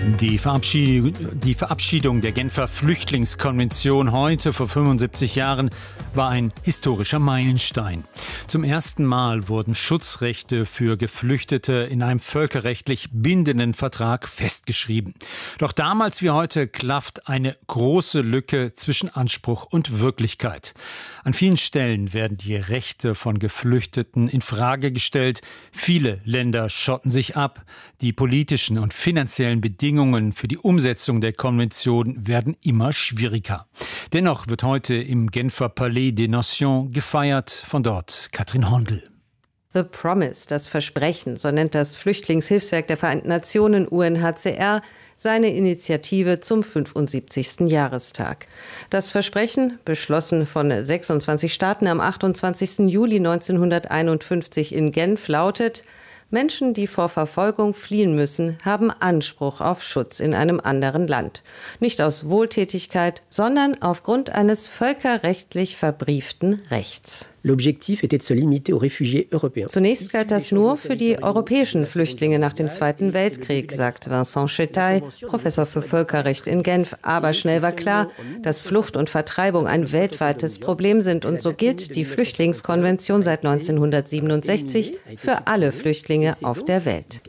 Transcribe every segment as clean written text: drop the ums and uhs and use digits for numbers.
Die Verabschiedung der Genfer Flüchtlingskonvention heute vor 75 Jahren war ein historischer Meilenstein. Zum ersten Mal wurden Schutzrechte für Geflüchtete in einem völkerrechtlich bindenden Vertrag festgeschrieben. Doch damals wie heute klafft eine große Lücke zwischen Anspruch und Wirklichkeit. An vielen Stellen werden die Rechte von Geflüchteten in Frage gestellt. Viele Länder schotten sich ab. Die politischen und finanziellen Bedingungen für die Umsetzung der Konvention werden immer schwieriger. Dennoch wird heute im Genfer Palais des Nations gefeiert. Von dort Katrin Hondel. The Promise, das Versprechen, so nennt das Flüchtlingshilfswerk der Vereinten Nationen UNHCR seine Initiative zum 75. Jahrestag. Das Versprechen, beschlossen von 26 Staaten am 28. Juli 1951 in Genf, lautet: Menschen, die vor Verfolgung fliehen müssen, haben Anspruch auf Schutz in einem anderen Land. Nicht aus Wohltätigkeit, sondern aufgrund eines völkerrechtlich verbrieften Rechts. Zunächst galt das nur für die europäischen Flüchtlinge nach dem Zweiten Weltkrieg, sagt Vincent Chetaille, Professor für Völkerrecht in Genf. Aber schnell war klar, dass Flucht und Vertreibung ein weltweites Problem sind. Und so gilt die Flüchtlingskonvention seit 1967 für alle Flüchtlinge auf der Welt.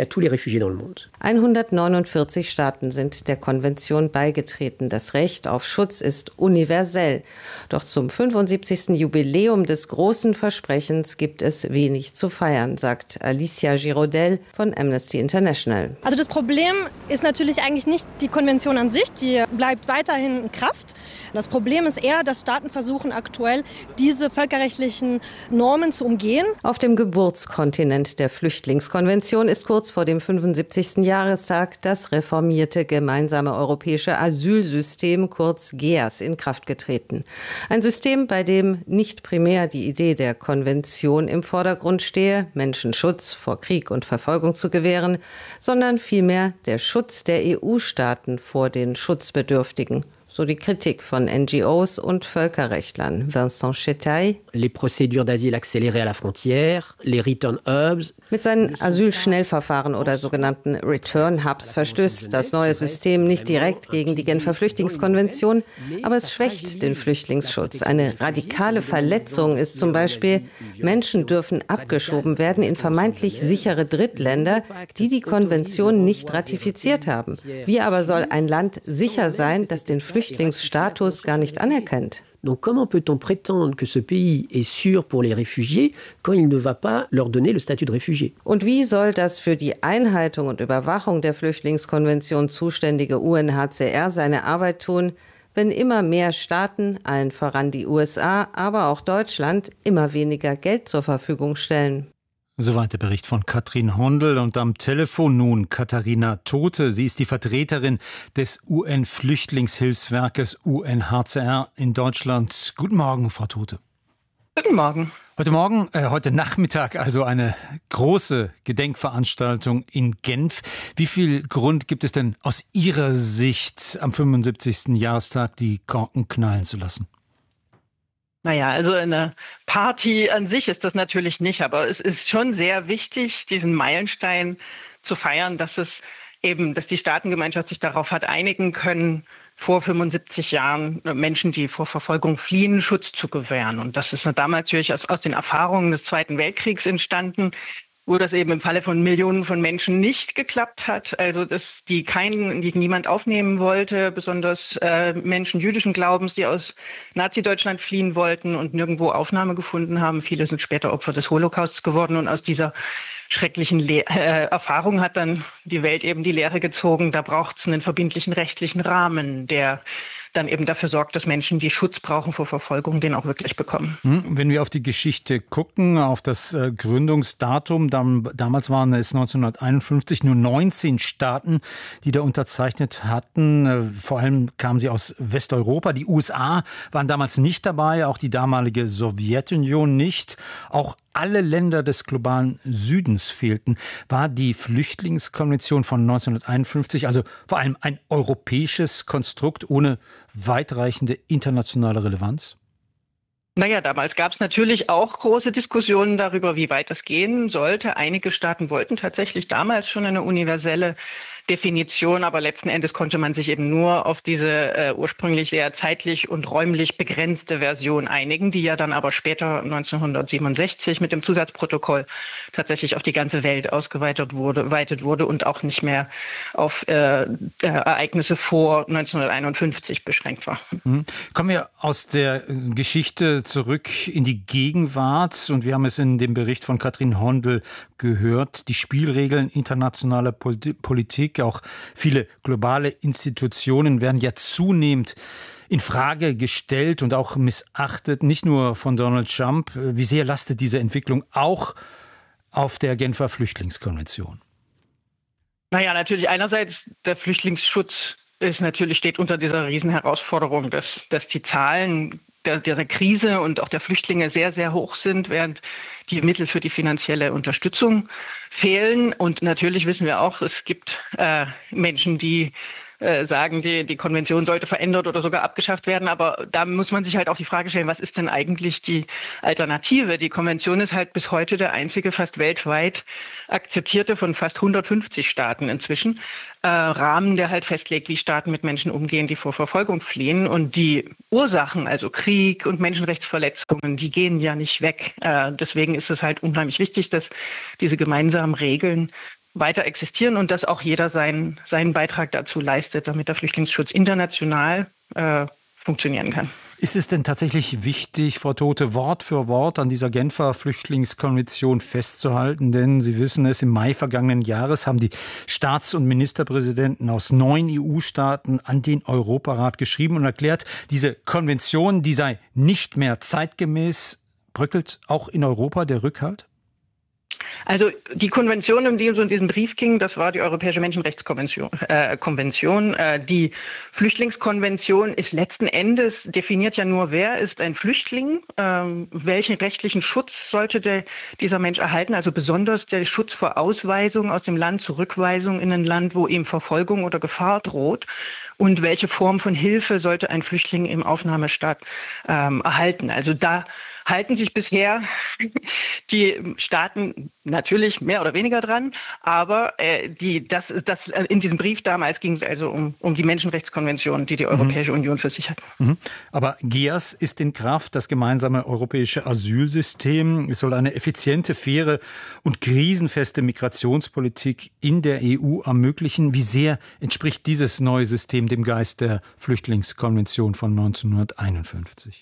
149 Staaten sind der Konvention beigetreten. Das Recht auf Schutz ist universell. Doch zum 75. Jubiläum des großen Versprechens gibt es wenig zu feiern, sagt Alicia Girodel von Amnesty International. Also das Problem ist natürlich eigentlich nicht die Konvention an sich, die bleibt weiterhin in Kraft. Das Problem ist eher, dass Staaten versuchen aktuell, diese völkerrechtlichen Normen zu umgehen. Auf dem Geburtskontinent der Flüchtlingskonvention ist kurz vor dem 75. Jahrestag das reformierte gemeinsame europäische Asylsystem, kurz GEAS, in Kraft getreten. Ein System, bei dem nicht primär die Idee der Konvention im Vordergrund stehe, Menschen Schutz vor Krieg und Verfolgung zu gewähren, sondern vielmehr der Schutz der EU-Staaten vor den Schutzbedürftigen. So die Kritik von NGOs und Völkerrechtlern. Vincent Chetaille. Les procédures d'asile accélérées à la frontière, les return hubs. Mit seinen Asylschnellverfahren oder sogenannten Return Hubs verstößt das neue System nicht direkt gegen die Genfer Flüchtlingskonvention, aber es schwächt den Flüchtlingsschutz. Eine radikale Verletzung ist zum Beispiel, Menschen dürfen abgeschoben werden in vermeintlich sichere Drittländer, die die Konvention nicht ratifiziert haben. Wie aber soll ein Land sicher sein, das den Flüchtlingsstatus gar nicht anerkennt? Donc comment peut-on prétendre que ce pays est sûr pour les réfugiés quand il ne va pas leur donner le statut de réfugié? Und wie soll das für die Einhaltung und Überwachung der Flüchtlingskonvention zuständige UNHCR seine Arbeit tun, wenn immer mehr Staaten, allen voran die USA, aber auch Deutschland, immer weniger Geld zur Verfügung stellen? Soweit der Bericht von Katrin Hondel und am Telefon nun Katharina Tothe. Sie ist die Vertreterin des UN-Flüchtlingshilfswerkes UNHCR in Deutschland. Guten Morgen, Frau Tothe. Guten Morgen. Heute Nachmittag also eine große Gedenkveranstaltung in Genf. Wie viel Grund gibt es denn aus Ihrer Sicht am 75. Jahrestag die Korken knallen zu lassen? Naja, also eine Party an sich ist das natürlich nicht, aber es ist schon sehr wichtig, diesen Meilenstein zu feiern, dass die Staatengemeinschaft sich darauf hat einigen können, vor 75 Jahren Menschen, die vor Verfolgung fliehen, Schutz zu gewähren. Und das ist damals natürlich aus den Erfahrungen des Zweiten Weltkriegs entstanden, wo das eben im Falle von Millionen von Menschen nicht geklappt hat. Also dass die niemand aufnehmen wollte, besonders Menschen jüdischen Glaubens, die aus Nazi-Deutschland fliehen wollten und nirgendwo Aufnahme gefunden haben. Viele sind später Opfer des Holocausts geworden und aus dieser schrecklichen Erfahrung hat dann die Welt eben die Lehre gezogen, da braucht es einen verbindlichen rechtlichen Rahmen, der dann eben dafür sorgt, dass Menschen, die Schutz brauchen vor Verfolgung, den auch wirklich bekommen. Wenn wir auf die Geschichte gucken, auf das Gründungsdatum, damals waren es 1951 nur 19 Staaten, die da unterzeichnet hatten. Vor allem kamen sie aus Westeuropa. Die USA waren damals nicht dabei, auch die damalige Sowjetunion nicht. Auch alle Länder des globalen Südens fehlten. War die Flüchtlingskonvention von 1951 also vor allem ein europäisches Konstrukt ohne weitreichende internationale Relevanz? Naja, damals gab es natürlich auch große Diskussionen darüber, wie weit das gehen sollte. Einige Staaten wollten tatsächlich damals schon eine universelle Definition, aber letzten Endes konnte man sich eben nur auf diese ursprünglich sehr zeitlich und räumlich begrenzte Version einigen, die ja dann aber später 1967 mit dem Zusatzprotokoll tatsächlich auf die ganze Welt ausgeweitet wurde und auch nicht mehr auf Ereignisse vor 1951 beschränkt war. Kommen wir aus der Geschichte zurück in die Gegenwart, und wir haben es in dem Bericht von Katrin Hondel gehört, die Spielregeln internationaler Politik, auch viele globale Institutionen werden ja zunehmend in Frage gestellt und auch missachtet, nicht nur von Donald Trump. Wie sehr lastet diese Entwicklung auch auf der Genfer Flüchtlingskonvention? Naja, natürlich einerseits der Flüchtlingsschutz steht unter dieser Riesenherausforderung, dass die Zahlen der Krise und auch der Flüchtlinge sehr, sehr hoch sind, während die Mittel für die finanzielle Unterstützung fehlen. Und natürlich wissen wir auch, es gibt Menschen, die sagen, die Konvention sollte verändert oder sogar abgeschafft werden. Aber da muss man sich halt auch die Frage stellen, was ist denn eigentlich die Alternative? Die Konvention ist halt bis heute der einzige fast weltweit akzeptierte von fast 150 Staaten inzwischen Rahmen, der halt festlegt, wie Staaten mit Menschen umgehen, die vor Verfolgung fliehen. Und die Ursachen, also Krieg und Menschenrechtsverletzungen, die gehen ja nicht weg. Deswegen ist es halt unheimlich wichtig, dass diese gemeinsamen Regeln weiter existieren und dass auch jeder seinen Beitrag dazu leistet, damit der Flüchtlingsschutz international funktionieren kann. Ist es denn tatsächlich wichtig, Frau Tote, Wort für Wort an dieser Genfer Flüchtlingskonvention festzuhalten? Denn Sie wissen es, im Mai vergangenen Jahres haben die Staats- und Ministerpräsidenten aus 9 EU-Staaten an den Europarat geschrieben und erklärt, diese Konvention, die sei nicht mehr zeitgemäß. Bröckelt auch in Europa der Rückhalt? Also die Konvention, um die es in diesem Brief ging, das war die Europäische Menschenrechtskonvention. Die Flüchtlingskonvention ist letzten Endes, definiert ja nur, wer ist ein Flüchtling, welchen rechtlichen Schutz sollte dieser Mensch erhalten, also besonders der Schutz vor Ausweisung aus dem Land, Zurückweisung in ein Land, wo ihm Verfolgung oder Gefahr droht. Und welche Form von Hilfe sollte ein Flüchtling im Aufnahmestaat erhalten? Also da halten sich bisher die Staaten natürlich mehr oder weniger dran, aber in diesem Brief damals ging es also um die Menschenrechtskonvention, die Europäische Union für sich hat. Aber GEAS ist in Kraft, das gemeinsame europäische Asylsystem. Es soll eine effiziente, faire und krisenfeste Migrationspolitik in der EU ermöglichen. Wie sehr entspricht dieses neue System dem Geist der Flüchtlingskonvention von 1951?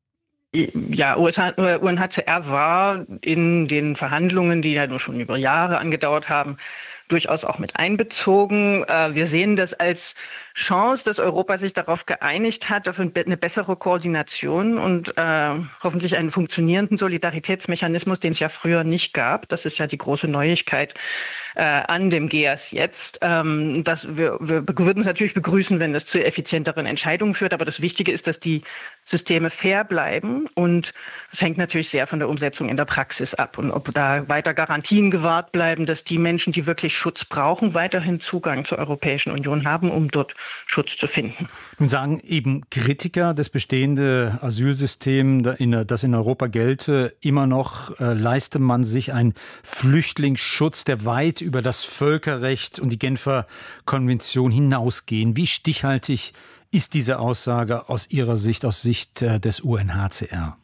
Ja, UNHCR war in den Verhandlungen, die ja nur schon über Jahre angedauert haben, durchaus auch mit einbezogen. Wir sehen das als Chance, dass Europa sich darauf geeinigt hat, auf eine bessere Koordination und hoffentlich einen funktionierenden Solidaritätsmechanismus, den es ja früher nicht gab. Das ist ja die große Neuigkeit an dem GEAS jetzt. Wir würden es natürlich begrüßen, wenn das zu effizienteren Entscheidungen führt, aber das Wichtige ist, dass die Systeme fair bleiben und es hängt natürlich sehr von der Umsetzung in der Praxis ab und ob da weiter Garantien gewahrt bleiben, dass die Menschen, die wirklich Schutz brauchen, weiterhin Zugang zur Europäischen Union haben, um dort Schutz zu finden. Nun sagen eben Kritiker, das bestehende Asylsystem, das in Europa gelte, immer noch leiste man sich einen Flüchtlingsschutz, der weit über das Völkerrecht und die Genfer Konvention hinausgehen. Wie stichhaltig ist diese Aussage aus Ihrer Sicht, aus Sicht des UNHCR?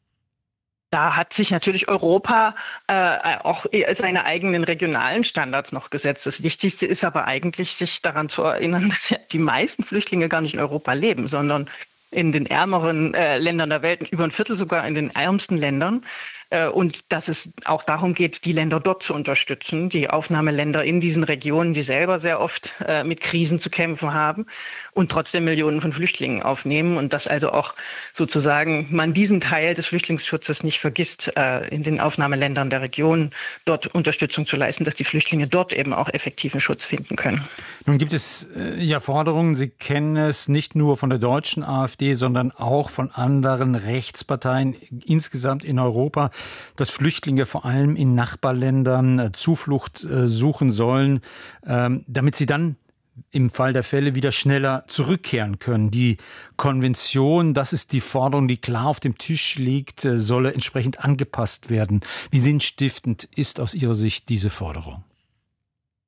Da hat sich natürlich Europa auch seine eigenen regionalen Standards noch gesetzt. Das Wichtigste ist aber eigentlich, sich daran zu erinnern, dass die meisten Flüchtlinge gar nicht in Europa leben, sondern in den ärmeren Ländern der Welt, über ein Viertel sogar in den ärmsten Ländern. Und dass es auch darum geht, die Länder dort zu unterstützen, die Aufnahmeländer in diesen Regionen, die selber sehr oft mit Krisen zu kämpfen haben und trotzdem Millionen von Flüchtlingen aufnehmen. Und dass also auch sozusagen man diesen Teil des Flüchtlingsschutzes nicht vergisst, in den Aufnahmeländern der Region dort Unterstützung zu leisten, dass die Flüchtlinge dort eben auch effektiven Schutz finden können. Nun gibt es ja Forderungen, Sie kennen es nicht nur von der deutschen AfD, sondern auch von anderen Rechtsparteien insgesamt in Europa, dass Flüchtlinge vor allem in Nachbarländern Zuflucht suchen sollen, damit sie dann im Fall der Fälle wieder schneller zurückkehren können. Die Konvention, das ist die Forderung, die klar auf dem Tisch liegt, solle entsprechend angepasst werden. Wie sinnstiftend ist aus Ihrer Sicht diese Forderung?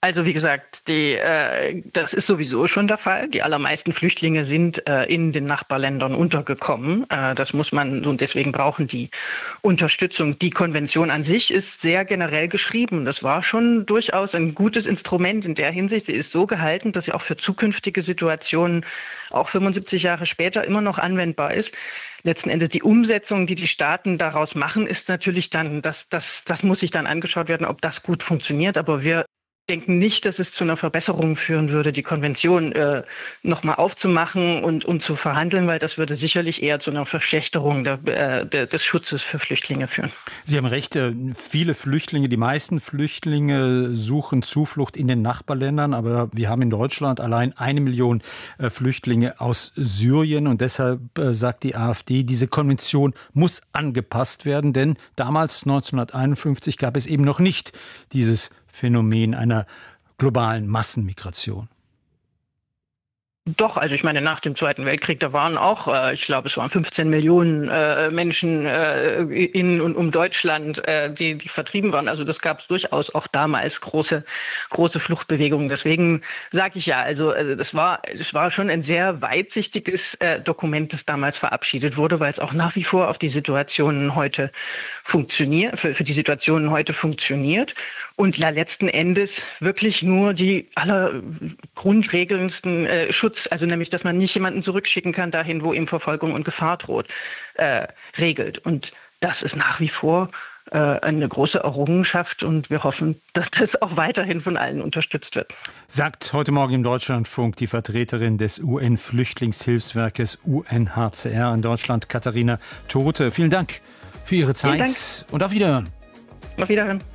Also wie gesagt, das ist sowieso schon der Fall. Die allermeisten Flüchtlinge sind in den Nachbarländern untergekommen. Das muss man, und deswegen brauchen die Unterstützung. Die Konvention an sich ist sehr generell geschrieben. Das war schon durchaus ein gutes Instrument in der Hinsicht. Sie ist so gehalten, dass sie auch für zukünftige Situationen, auch 75 Jahre später, immer noch anwendbar ist. Letzten Endes die Umsetzung, die Staaten daraus machen, ist natürlich dann, das muss sich dann angeschaut werden, ob das gut funktioniert. Aber wir denken nicht, dass es zu einer Verbesserung führen würde, die Konvention nochmal aufzumachen und zu verhandeln, weil das würde sicherlich eher zu einer Verschlechterung des Schutzes für Flüchtlinge führen. Sie haben recht, viele Flüchtlinge, die meisten Flüchtlinge suchen Zuflucht in den Nachbarländern, aber wir haben in Deutschland allein 1 Million Flüchtlinge aus Syrien und deshalb sagt die AfD, diese Konvention muss angepasst werden, denn damals 1951 gab es eben noch nicht dieses Phänomen einer globalen Massenmigration. Doch, also ich meine, nach dem Zweiten Weltkrieg, da waren auch, ich glaube, es waren 15 Millionen Menschen in und um Deutschland, die vertrieben waren. Also das gab es durchaus auch damals große Fluchtbewegungen. Deswegen sage ich ja, also das war schon ein sehr weitsichtiges Dokument, das damals verabschiedet wurde, weil es auch nach wie vor auf die Situationen heute funktioniert, für die Situationen heute funktioniert und ja letzten Endes wirklich nur die allergrundregelndsten Schutz, also nämlich, dass man nicht jemanden zurückschicken kann dahin, wo ihm Verfolgung und Gefahr droht, regelt. Und das ist nach wie vor eine große Errungenschaft und wir hoffen, dass das auch weiterhin von allen unterstützt wird. Sagt heute Morgen im Deutschlandfunk die Vertreterin des UN-Flüchtlingshilfswerkes UNHCR in Deutschland, Katharina Tote. Vielen Dank für Ihre Zeit und auf Wiederhören. Auf Wiederhören.